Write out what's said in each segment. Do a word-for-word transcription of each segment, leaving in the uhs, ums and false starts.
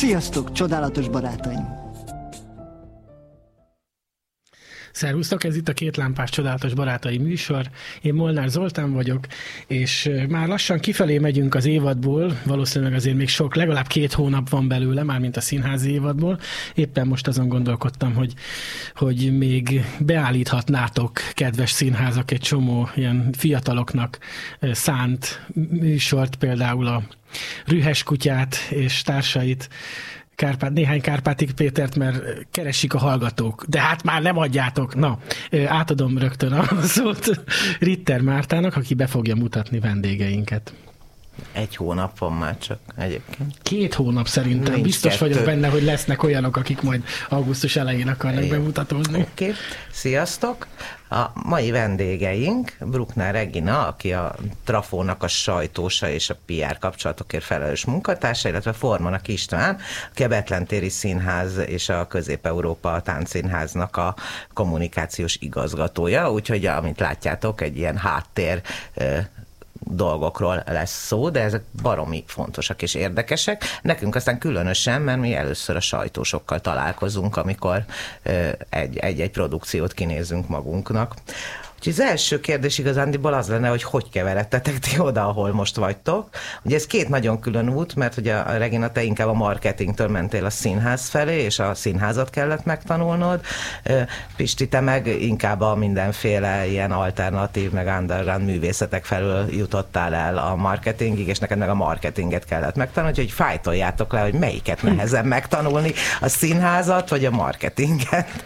Sziasztok, csodálatos barátaim! Szervusztok, ez itt a Két Lámpás Csodálatos Barátai műsor. Én Molnár Zoltán vagyok, és már lassan kifelé megyünk az évadból, valószínűleg azért még sok, legalább két hónap van belőle, mármint a színházi évadból. Éppen most azon gondolkodtam, hogy, hogy még beállíthatnátok, kedves színházak, egy csomó ilyen fiataloknak szánt műsort, például a Rühes kutyát és társait, Kárpát, néhány Kárpáti Pétert, mert keresik a hallgatók. De hát már nem adjátok. Na, átadom rögtön a szót Ritter Mártának, aki be fogja mutatni vendégeinket. Egy hónap van már csak egyébként. Két hónap szerintem. Nincs Biztos kettő. vagyok benne, hogy lesznek olyanok, akik majd augusztus elején akarnak bemutatózni. Oké. Okay. Sziasztok! A mai vendégeink Bruckner Regina, aki a Trafónak a sajtósa és a pé er kapcsolatokért felelős munkatársa, illetve Formanak István, aki a Betlentéri Színház és a Közép-Európa Táncszínháznak a kommunikációs igazgatója, úgyhogy amit látjátok, egy ilyen háttér dolgokról lesz szó, de ezek baromi fontosak és érdekesek. Nekünk aztán különösen, mert mi először a sajtósokkal találkozunk, amikor egy-egy produkciót kinézünk magunknak. Úgyhogy az első kérdés igazándiból az lenne, hogy hogy keveredtetek ti oda, ahol most vagytok. Ugye ez két nagyon külön út, mert ugye a Regina, te inkább a marketingtől mentél a színház felé, és a színházat kellett megtanulnod. Pisti, te meg inkább a mindenféle ilyen alternatív, meg underground művészetek felől jutottál el a marketingig, és neked meg a marketinget kellett megtanulni, úgyhogy fájtoljátok le, hogy melyiket nehezebb megtanulni, a színházat, vagy a marketinget.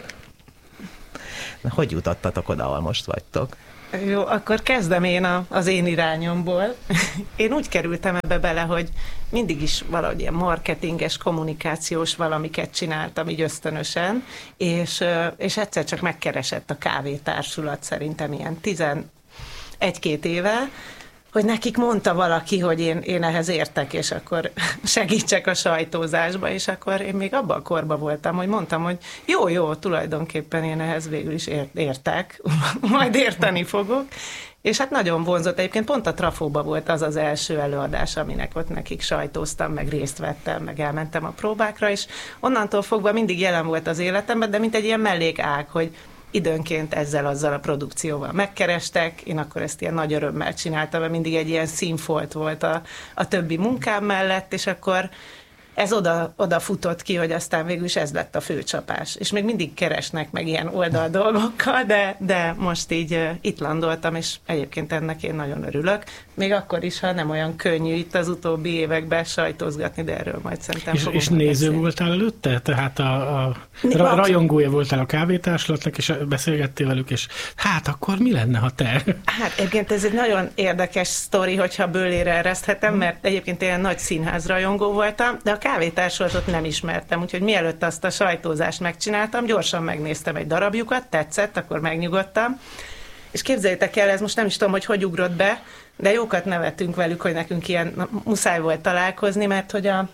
Hogy jutottatok oda, ahol most vagytok? Jó, akkor kezdem én a, az én irányomból. Én úgy kerültem ebbe bele, hogy mindig is valahogy ilyen marketinges, kommunikációs valamiket csináltam így ösztönösen, és, és egyszer csak megkeresett a kávétársulat szerintem ilyen tizenegy-két éve, hogy nekik mondta valaki, hogy én, én ehhez értek, és akkor segítsek a sajtózásba, és akkor én még abban a korban voltam, hogy mondtam, hogy jó, jó, tulajdonképpen én ehhez végül is értek, majd érteni fogok, és hát nagyon vonzott. Egyébként pont a Trafóba volt az az első előadás, aminek ott nekik sajtóztam, meg részt vettem, meg elmentem a próbákra, és onnantól fogva mindig jelen volt az életemben, de mint egy ilyen mellékág, hogy időnként ezzel-azzal a produkcióval megkerestek, én akkor ezt ilyen nagy örömmel csináltam, mert mindig egy ilyen színfolt volt a, a többi munkám mellett, és akkor ez oda, oda futott ki, hogy aztán végül is ez lett a főcsapás. És még mindig keresnek meg ilyen oldal dolgokkal, de, de most így uh, itt landoltam, és egyébként ennek én nagyon örülök. Még akkor is, ha nem olyan könnyű itt az utóbbi években sajtózgatni, de erről majd szerintem és, fogunk és néző beszélni. Voltál előtte? Tehát a, a ra, rajongója voltál a kávétársulatnak, és beszélgettél velük, és hát akkor mi lenne, ha te? Hát egyébként ez egy nagyon érdekes sztori, hogyha bőlére ereszthetem, mert egyébként én nagy színházrajongó voltam, de a kávétársulatot nem ismertem, úgyhogy mielőtt azt a sajtózást megcsináltam, gyorsan megnéztem egy darabjukat, tetszett, akkor megnyugodtam, és képzeljétek el, ez most nem is tudom, hogy hogy ugrott be, de jókat nevettünk velük, hogy nekünk ilyen na, muszáj volt találkozni, mert hogy a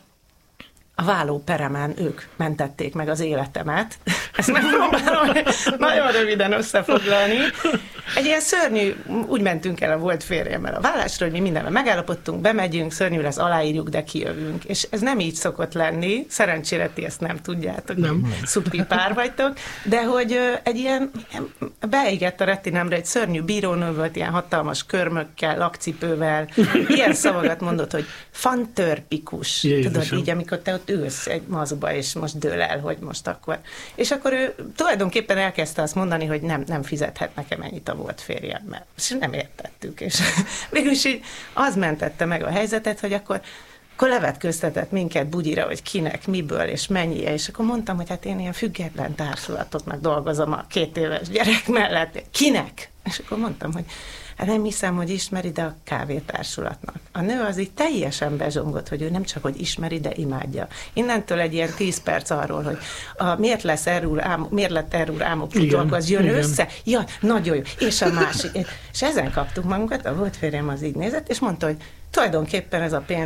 a vállóperemen ők mentették meg az életemet. Ezt megpróbálom nagyon röviden összefoglalni. Egy ilyen szörnyű, úgy mentünk el a volt férjemmel a vállásra, hogy mi mindenben megállapodtunk, bemegyünk, szörnyű lesz, aláírjuk, de kijövünk. És ez nem így szokott lenni, szerencsére ti ezt nem tudjátok, nem. Szupi pár vagytok, de hogy egy ilyen, beégett a retinámra egy szörnyű bírónő volt, ilyen hatalmas körmökkel, lakcipővel, ilyen szavakat mondott, hogy fantörpikus. Tudod, így, amikor te ott ülsz egy mazba, és most dől el, hogy most akkor. És akkor ő tulajdonképpen elkezdte azt mondani, hogy nem, nem fizethet nekem ennyit a volt férjemmel. És nem értettük. És végülis így az mentette meg a helyzetet, hogy akkor akkor levetköztetett minket bugyira, hogy kinek, miből és mennyie, és akkor mondtam, hogy hát én ilyen független társulatoknak dolgozom a két éves gyerek mellett. Kinek? És akkor mondtam, hogy hát nem hiszem, hogy ismeri, de a kávétársulatnak. A nő az így teljesen bezsongott, hogy ő nem csak, hogy ismeri, de imádja. Innentől egy ilyen tíz perc arról, hogy a, miért lesz erről álmok, miért lett erről álmok futók, az jön igen. össze? Ja, nagyon jó. És a másik. És ezen kaptuk magunkat, a volt férjem az így nézett, és mondta, hogy tulajdonképpen ez a pénz még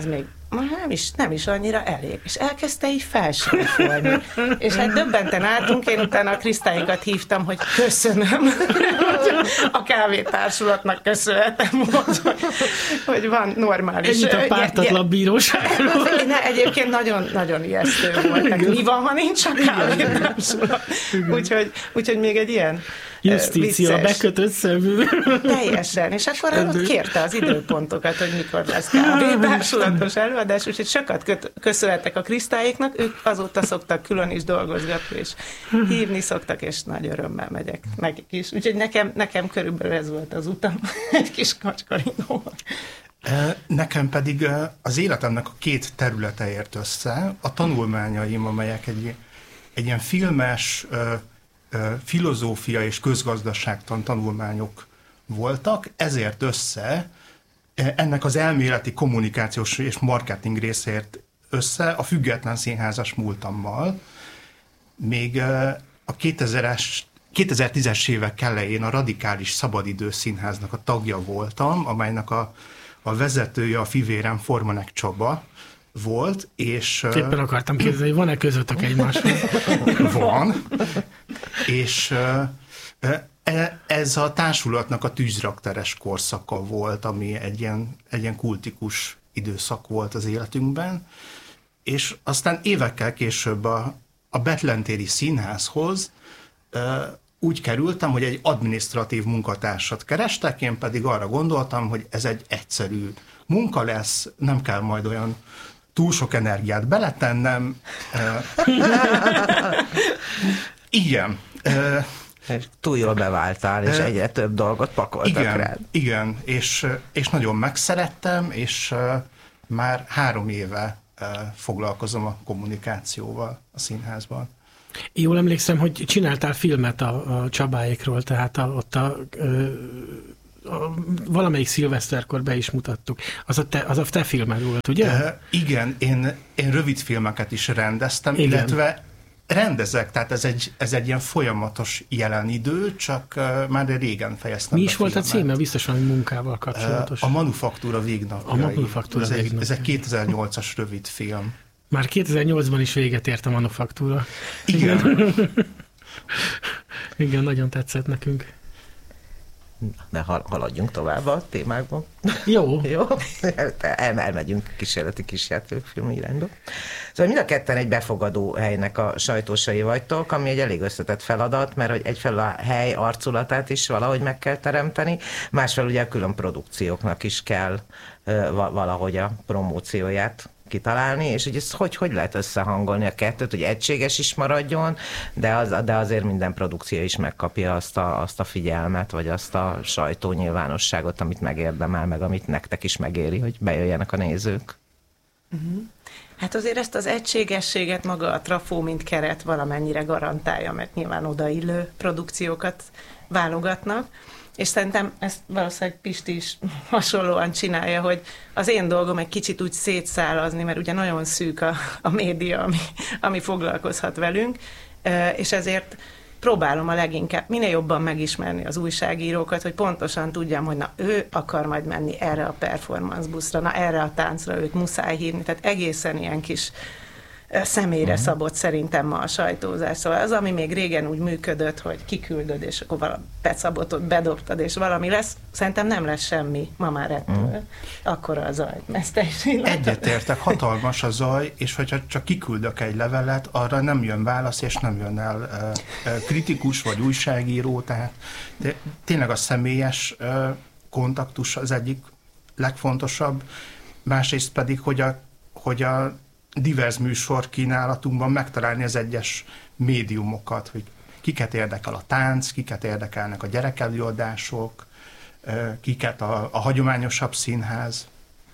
nem is, nem is annyira elég. És elkezdte így felsorolni. És hát döbbenten álltunk, én utána a Kristáikat hívtam, hogy köszönöm. A kávétársulatnak köszönhetem, hogy, hogy van normális. Ennyit a pártatlan bíróságról. Ne, egyébként nagyon, nagyon ijesztő volt. Tehát mi van, ha nincs a kávétársulat? Úgyhogy, úgyhogy még egy ilyen Justícia, a bekötött szemű. Teljesen, és akkor ott kérte az időpontokat, hogy mikor lesz kávétársulatos előadás, úgyhogy sokat köt, köszönhetek a Kristályéknak, ők azóta szoktak külön is dolgozgatni, és hívni szoktak, és nagy örömmel megyek nekik is. Úgyhogy nekem, nekem körülbelül ez volt az utam, egy kis kacskarinóval. Nekem pedig az életemnek a két területe ért össze, a tanulmányaim, amelyek egy, egy ilyen filmes filozófia és közgazdaságtan tanulmányok voltak, ezért össze ennek az elméleti kommunikációs és marketing részért össze a független színházas múltammal. Még a kétezres, kétezer-tízes évek elején a Radikális Szabadidő Színháznak a tagja voltam, amelynek a, a vezetője a fivérem Formanek Csaba volt, és... Éppen akartam kérdezni, hogy van-e közöttök egymáshoz? Van, és ez a társulatnak a tűzrakteres korszaka volt, ami egy ilyen, egy ilyen kultikus időszak volt az életünkben, és aztán évekkel később a, a Betlentéri Színházhoz úgy kerültem, hogy egy adminisztratív munkatársat kerestek, én pedig arra gondoltam, hogy ez egy egyszerű munka lesz, nem kell majd olyan túl sok energiát beletennem. Igen. Túl jól beváltál, és egyre több dolgot pakoltak igen, rád. Igen, és, és nagyon megszerettem, és már három éve foglalkozom a kommunikációval a színházban. Jól emlékszem, hogy csináltál filmet a, a Csabáékról, tehát a, ott a, a, a valamelyik szilveszterkor be is mutattuk. Az a te, az a te filmed volt, ugye? Uh, igen, én, én rövid filmeket is rendeztem, igen. Illetve rendezek, tehát ez egy, ez egy ilyen folyamatos jelen idő, csak uh, már régen fejeztem. Mi is volt filmet. A címe? Biztos valami munkával kapcsolatos. Uh, a Manufaktúra végnapjai. A Manufaktúra ez, végnapjai. Egy, ez egy kétezer-nyolcas rövid film. Már kétezer-nyolcban is véget ért a Manufaktúra. Igen. Igen, Igen nagyon tetszett nekünk. De haladjunk tovább a témákban. Jó. Jó? El, elmegyünk kísérleti kisjátékfilm irányba. Szóval mind a ketten egy befogadó helynek a sajtósai vagytok, ami egy elég összetett feladat, mert hogy egyfelől a hely arculatát is valahogy meg kell teremteni, másfelől ugye a külön produkcióknak is kell valahogy a promócióját kitalálni, és hogy ezt hogy, hogy lehet összehangolni a kettőt, hogy egységes is maradjon, de, az, de azért minden produkció is megkapja azt a, azt a figyelmet, vagy azt a sajtónyilvánosságot, amit megérdemel, meg amit nektek is megéri, hogy bejöjjenek a nézők. Uh-huh. Hát azért ezt az egységességet maga a Trafó, mint keret valamennyire garantálja, mert nyilván odaillő produkciókat válogatnak, és szerintem ezt valószínűleg Pisti is hasonlóan csinálja, hogy az én dolgom egy kicsit úgy szétszálazni, mert ugye nagyon szűk a, a média, ami, ami foglalkozhat velünk, és ezért próbálom a leginkább minél jobban megismerni az újságírókat, hogy pontosan tudjam, hogy na ő akar majd menni erre a performance buszra, na erre a táncra őt muszáj hívni, tehát egészen ilyen kis személyre uh-huh. szabott szerintem ma a sajtózás. Szóval az, ami még régen úgy működött, hogy kiküldöd, és akkor valami pecabotot bedobtad, és valami lesz, szerintem nem lesz semmi ma már ettől. Uh-huh. Akkora a zaj. Ezt te is Egyetértek, hatalmas a zaj, és hogyha csak kiküldök egy levelet, arra nem jön válasz, és nem jön el uh, uh, kritikus vagy újságíró, tehát de tényleg a személyes uh, kontaktus az egyik legfontosabb, másrészt pedig, hogy a, hogy a divers műsor kínálatunkban megtalálni az egyes médiumokat, hogy kiket érdekel a tánc, kiket érdekelnek a gyerekelőadások, kiket a, a hagyományosabb színház.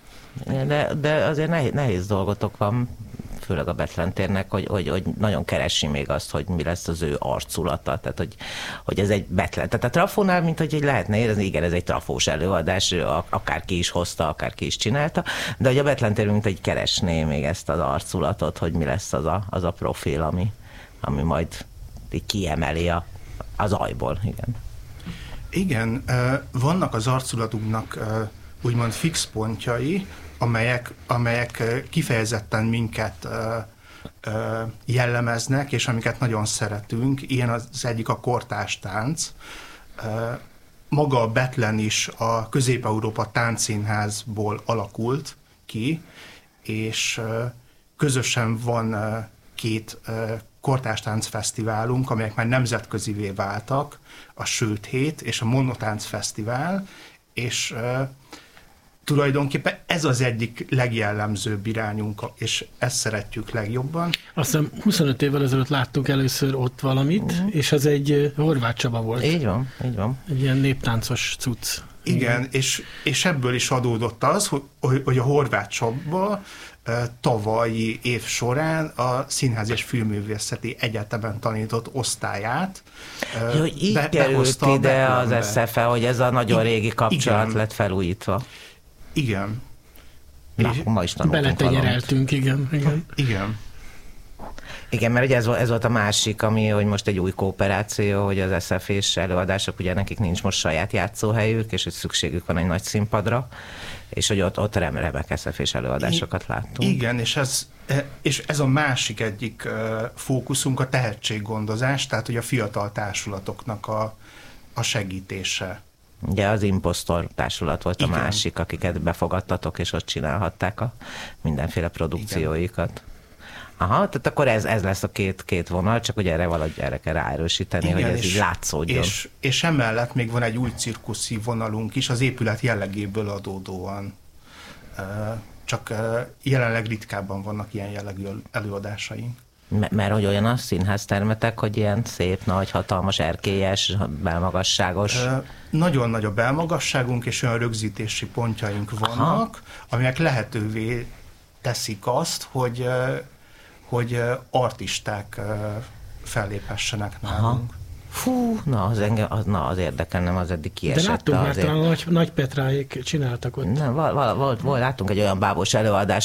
De, de azért nehéz, nehéz dolgotok van, főleg a Betlentérnek, hogy, hogy, hogy nagyon keresi még azt, hogy mi lesz az ő arculata, tehát hogy, hogy ez egy Betlen. Tehát a Trafónál, mint hogy lehetne érezni, igen, ez egy trafós előadás, akárki is hozta, akárki is csinálta, de hogy a Betlentér, mint hogy keresné még ezt az arculatot, hogy mi lesz az a, az a profil, ami, ami majd így kiemeli a, az ajból, igen. Igen, vannak az arculatunknak úgymond fix pontjai, amelyek, amelyek kifejezetten minket jellemeznek, és amiket nagyon szeretünk. Ilyen az egyik a kortárs tánc. Maga a Bethlen is a Közép-Európa Táncszínházból alakult ki, és közösen van két kortárs táncfesztiválunk, amelyek már nemzetközivé váltak, a Sőt Hét és a Monotánc Fesztivál, és uh, tulajdonképpen ez az egyik legjellemzőbb irányunk, és ezt szeretjük legjobban. Azt hiszem huszonöt évvel ezelőtt láttuk először ott valamit, uh-huh. és az egy Horváth Csaba volt. Így van, így van. Egy ilyen néptáncos cucc. Igen, és, és ebből is adódott az, hogy, hogy a Horváth Csaba tavalyi év során a Színház és Filmművészeti Egyetemen tanított osztályát Jó, hogy így be, került ide az es ef e, hogy ez a nagyon régi kapcsolat igen. lett felújítva. Igen. Na, ma is tanultunk beletenyereltünk, igen, igen. Igen. Igen, mert ugye ez, ez volt a másik, ami, hogy most egy új kooperáció, hogy az es ef és előadások, ugye nekik nincs most saját játszóhelyük, és hogy szükségük van egy nagy színpadra, és hogy ott, ott rem, remek es ef és előadásokat láttunk. Igen, és ez, és ez a másik egyik fókuszunk a tehetséggondozás, tehát hogy a fiatal társulatoknak a, a segítése. Ugye az Impostor társulat volt igen. a másik, akiket befogadtatok, és ott csinálhatták a mindenféle produkcióikat. Igen. Aha, tehát akkor ez, ez lesz a két, két vonal, csak hogy erre valahogy erre kell ráerősíteni, igen, hogy ez és, így látszódjon. És, és emellett még van egy új cirkuszi vonalunk is, az épület jellegéből adódóan. Csak jelenleg ritkábban vannak ilyen jellegű előadásaink. M- mert hogy olyan a színháztermetek, hogy ilyen szép, nagy, hatalmas, erkélyes, belmagasságos? Nagyon nagy a belmagasságunk, és olyan rögzítési pontjaink vannak, aha. amelyek lehetővé teszik azt, hogy hogy artisták felléphessenek nálunk. Aha. Fú, na az, engem, az, na az érdekelnem, az eddig kiesett. De láttunk már azért. talán Nagy, Nagy Petráék csináltak ott. Nem, val, val, volt, volt, láttunk egy olyan bábos előadást,